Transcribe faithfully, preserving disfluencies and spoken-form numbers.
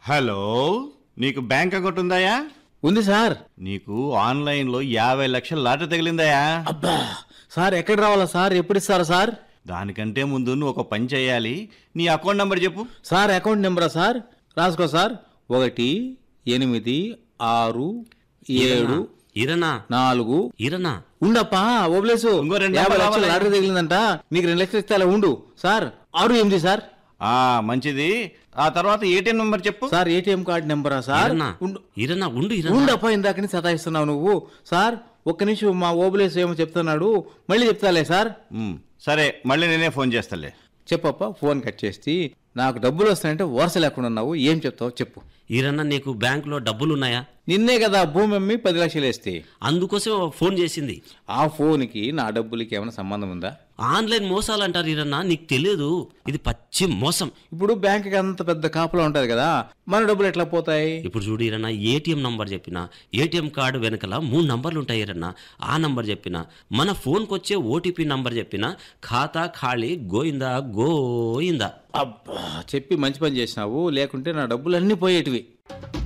Hello, నీకు bank account ఉందాయా? ఉంది sir. నీకు ఆన్లైన్లో యాభై లక్షల లాటరీ తగిలిందాయా? అబ్బా సార్, ఎక్కడ రావాలా సార్? ఎప్పుడు ఇస్తారా సార్? దానికంటే ముందు నువ్వు ఒక పని చేయాలి. నీ అకౌంట్ నెంబర్ చెప్పు. Sir account నెంబరా sir? రాసుకో సార్. ఒకటి ఎనిమిది ఆరు ఏడు ఇరనా నాలుగు ఇరనా ఉండప్పా ఓబ్లేసు. ఇంకో రెండు యాభై నెంబర్లు లక్షలు రావాలి. లాటరీ తగిలిందంట. నీకు రెండు లక్షలు ఇస్తే అలా ఉండు సార్. ఆరు ఎనిమిది సార్. ఆ మంచిది. ఆ తర్వాత ఏటీఎం నెంబర్ చెప్పు. Sir ATM card నెంబరా sir? ఇరనా ఉండు ఇరనా ఉండు ఇరనా ఉండప్పా, ఇందాకని సతాయిస్తున్నావు నువ్వు. సార్ ఒక్క నిమిషం, మా ఓబులేసు ఏమో చెప్తున్నాడు, మళ్ళీ చెప్తాలే సార్. ఉమ్, సరే, మళ్ళీ నేనే ఫోన్ చేస్తాలే. చెప్పప్ప. ఫోన్ కట్ చేసి, నాకు డబ్బులు వస్తాయంటే వరుస లేకుండా ఉన్నావు, ఏం చెప్తావు చెప్పు. ఇరన్నా నీకు బ్యాంకులో డబ్బులున్నాయా? నిన్నే కదా భూమి అమ్మి పది లక్షలు వేస్తే. అందుకోసం ఫోన్ చేసింది. ఆ ఫోన్కి నా డబ్బులకి ఏమైనా సంబంధం ఉందా? ఆన్లైన్ మోసాలు అంటారు ఇరన్నా, నీకు తెలియదు. ఇది పచ్చి మోసం. ఇప్పుడు బ్యాంక్కి అంత పెద్ద కాపులా ఉంటది కదా, మన డబ్బులు ఎట్లా పోతాయి? ఇప్పుడు చూడు ఇరన్నా, ఏటీఎం నంబర్ చెప్పిన, ఏటీఎం కార్డు వెనకల మూడు నంబర్లు ఉంటాయి ఇరన్నా. ఆ నంబర్ చెప్పిన, మన ఫోన్కి వచ్చే ఓటీపీ నంబర్ చెప్పిన, ఖాతా ఖాళీ గోయిందా గోయిందా. అబ్బా చెప్పి మంచి పని చేసినావు, లేకుంటే నా డబ్బులు అన్నీ పోయేటివి.